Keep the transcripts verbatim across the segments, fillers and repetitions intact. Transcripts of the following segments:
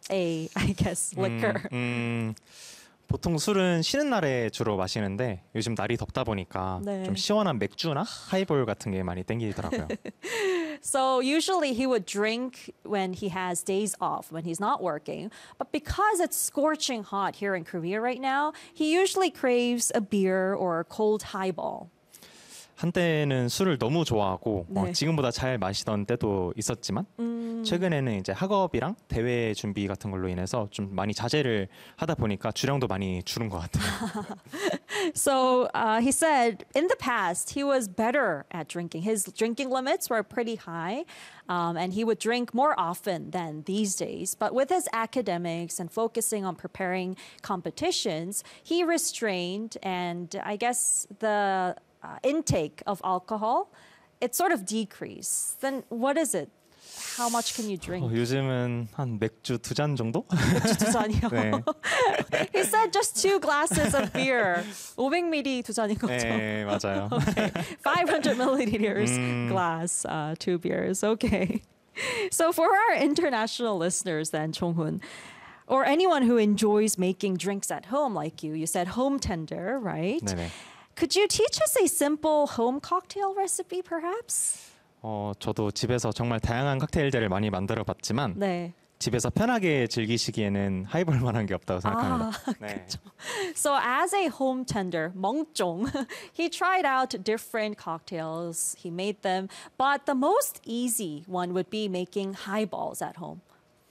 a, I guess, liquor? 음, 음, 보통 술은 쉬는 날에 주로 마시는데 요즘 날이 덥다 보니까 네. 좀 시원한 맥주나 하이볼 같은 게 많이 땡기더라고요. So usually he would drink when he has days off, when he's not working. But because it's scorching hot here in Korea right now, he usually craves a beer or a cold highball. 한때는 술을 너무 좋아하고 네. 어, 지금보다 잘 마시던 때도 있었지만 음. 최근에는 이제 학업이랑 대회 준비 같은 걸로 인해서 좀 많이 자제를 하다 보니까 주량도 많이 줄은 것 같아요. So uh, he said in the past he was better at drinking. His drinking limits were pretty high, um, and he would drink more often than these days. But with his academics and focusing on preparing competitions, he restrained, and I guess the uh, intake of alcohol, it sort of decreased. Then what is it? How much can you drink? 어, 요즘은 한 맥주 두 잔 정도? 맥주 두 잔이요. 네. He said just two glasses of beer. 오백 밀리리터 두 잔인 거죠. 네, 맞아요. Okay. five hundred milliliters 음. glass, uh, two beers. Okay. So for our international listeners then, Chonghun, or anyone who enjoys making drinks at home like you, you said home tender, right? 네네. Could you teach us a simple home cocktail recipe perhaps? 어, 저도 집에서 정말 다양한 칵테일들을 많이 만들어 봤지만 네. 집에서 편하게 즐기시기에는 하이볼 만한 게 없다고 생각합니다. 아, 네. So as a home tender, 멍종, he tried out different cocktails. He made them, but the most easy one would be making highballs at home.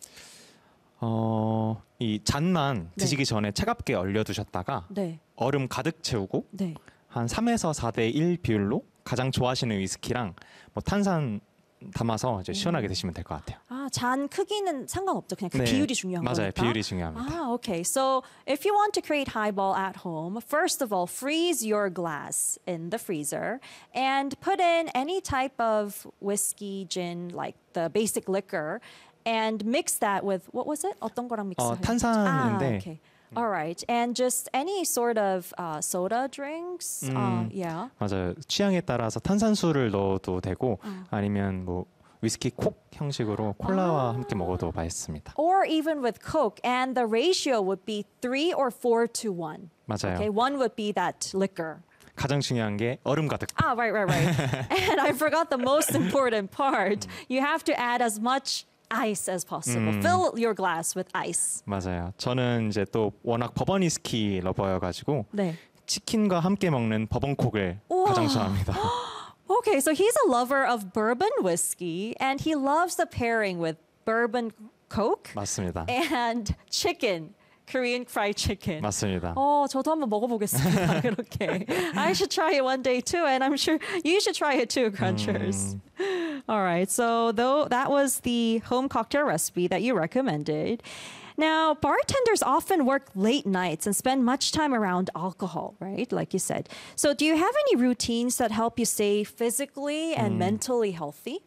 어, 이 잔만 네. 드시기 전에 차갑게 얼려두셨다가 네. 얼음 가득 채우고 네. 한 삼에서 사 대 일 비율로 가장 좋아하시는 위스키랑 뭐 탄산 담아서 이제 시원하게 드시면 될 것 같아요. 아, 잔 크기는 상관없죠. 그냥 그 네, 비율이 중요한 맞아요. 거니까. 비율이 중요합니다. Ah, okay. So if you want to create highball at home, first of all, freeze your glass in the freezer and put in any type of whiskey, gin, like the basic liquor, and mix that with what was it? 어떤 거랑 믹스? 어, 아, 탄산인데 okay. All right. And just any sort of uh, soda drinks. 음. Uh, yeah. 맞아요. 취향에 따라서 탄산수를 넣어도 되고 어. 아니면 뭐 위스키 콕 형식으로 콜라와 함께 먹어도 맛있습니다. Or even with Coke. And the ratio would be three or four to one. 맞아요. Okay. One would be that liquor. 가장 중요한 게 얼음 가득. Ah, right, right, right. And I forgot the most important part. You have to add as much ice as possible. 음. Fill your glass with ice. 맞아요. 저는 이제 또 워낙 버번 위스키 러버여가지고 네. 치킨과 함께 먹는 버번 콕을 우와. 가장 좋아합니다. Okay, so he's a lover of bourbon whiskey, and he loves the pairing with bourbon Coke 맞습니다. and chicken, Korean fried chicken. 맞습니다. 어, 저도 한번 먹어보겠습니다. 그렇게. I should try it one day too, and I'm sure you should try it too, Crunchers. All right, so though that was the home cocktail recipe that you recommended. Now, bartenders often work late nights and spend much time around alcohol, right? Like you said. So do you have any routines that help you stay physically and 음. mentally healthy?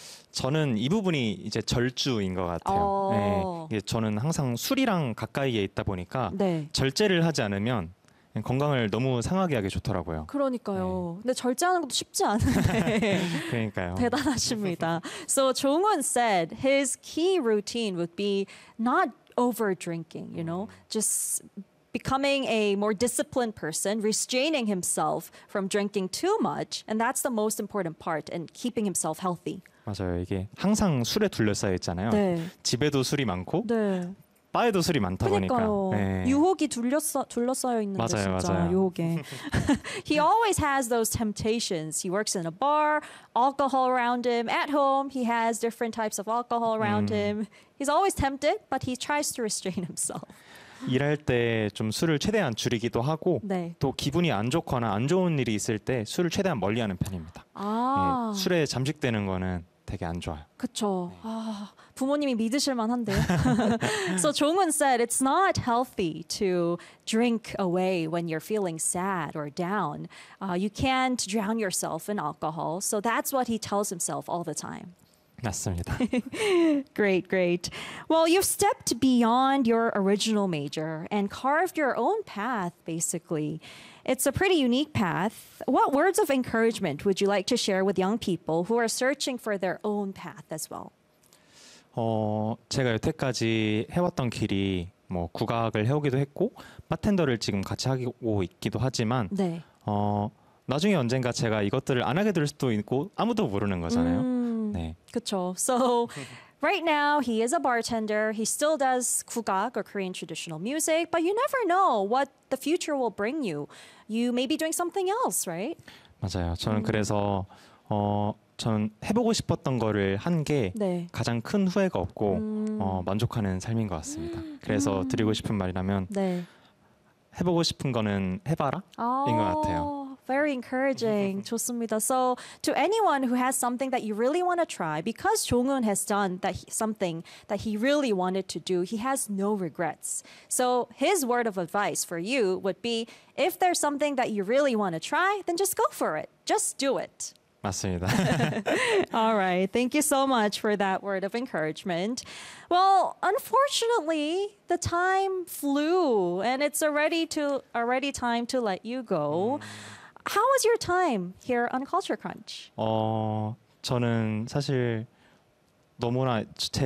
저는 이 부분이 이제 절주인 것 같아요. 어. 네, 이게 저는 항상 술이랑 가까이에 있다 보니까 네. 절제를 하지 않으면 건강을 너무 상하게 하기 좋더라고요. 그러니까요. 근데 절제하는 것도 쉽지 않은데. 그러니까요. 대단하십니다. So Jong-un said his key routine would be not over drinking, you know, just becoming a more disciplined person, restraining himself from drinking too much, and that's the most important part in keeping himself healthy. 맞아요. 이게 항상 술에 둘러싸여 있잖아요. 네. 집에도 술이 많고 네. 바에도 술이 많다 그러니까요. 보니까. 네. 유혹이 둘러싸, 둘러싸여 있는데 맞아요, 진짜 맞아요. 유혹에. He always has those temptations. He works in a bar, alcohol around him. At home, he has different types of alcohol around 음. him. He's always tempted, but he tries to restrain himself. 일할 때 좀 술을 최대한 줄이기도 하고 네. 또 기분이 안 좋거나 안 좋은 일이 있을 때 술을 최대한 멀리하는 편입니다. 아, 예, 술에 잠식되는 거는 되게 안 좋아요. 그쵸. 아, 부모님이 믿으실 만한데요. So Jong-un said it's not healthy to drink away when you're feeling sad or down. Uh, you can't drown yourself in alcohol. So that's what he tells himself all the time. 맞습니다. Great, great. Well, you've stepped beyond your original major and carved your own path, basically. It's a pretty unique path. What words of encouragement would you like to share with young people who are searching for their own path as well? 어, 제가 여태까지 해왔던 길이 뭐 국악을 해오기도 했고 바텐더를 지금 같이 하고 있기도 하지만 네. 어, 나중에 언젠가 제가 이것들을 안 하게 될 수도 있고 아무도 모르는 거잖아요. 음, 네. 그쵸. So right now he is a bartender. He still does 국악 or Korean traditional music, but you never know what the future will bring you. You may be doing something else, right? 맞아요. 저는 그래서 어, 저는 해보고 싶었던 거를 한 게 네. 가장 큰 후회가 없고 음. 어, 만족하는 삶인 것 같습니다. 그래서 드리고 싶은 말이라면 네. 해보고 싶은 거는 해봐라 인 것 같아요. Very encouraging. 좋습니다. So to anyone who has something that you really want to try, because Jong-un has done that he, something that he really wanted to do, he has no regrets. So his word of advice for you would be, if there's something that you really want to try, then just go for it. Just do it. 맞습니다. All right. Thank you so much for that word of encouragement. Well, unfortunately, the time flew and it's already to already time to let you go. How was your time here on Culture Crunch? 어, 저는 사실 너무나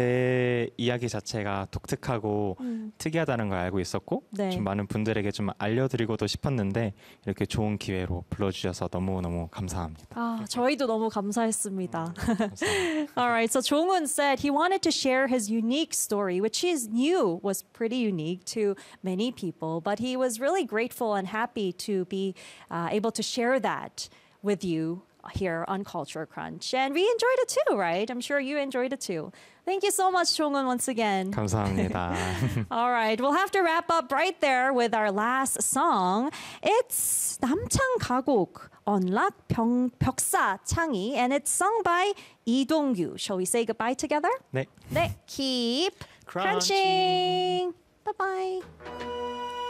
제 이야기 자체가 독특하고 음. 특이하다는 걸 알고 있었고 네. 좀 많은 분들에게 좀 알려드리고도 싶었는데 이렇게 좋은 기회로 불러주셔서 너무너무 감사합니다. 아, 저희도 너무 감사했습니다. 감사합니다. All right. So Jong-un said he wanted to share his unique story, which he knew was pretty unique to many people, but he was really grateful and happy to be uh, able to share that with you here on Culture Crunch. And we enjoyed it too, right? I'm sure you enjoyed it too. Thank you so much, Jong-un, once again. 감사합니다. All right, we'll have to wrap up right there with our last song. It's 남창 가곡 언락 병, 벽사 창이, and it's sung by 이동규. Shall we say goodbye together? 네. 네, keep Crunching. crunching. Bye-bye.